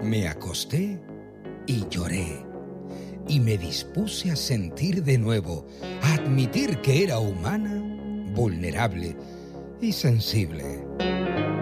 Me acosté y lloré, y me dispuse a sentir de nuevo, a admitir que era humana, vulnerable y sensible.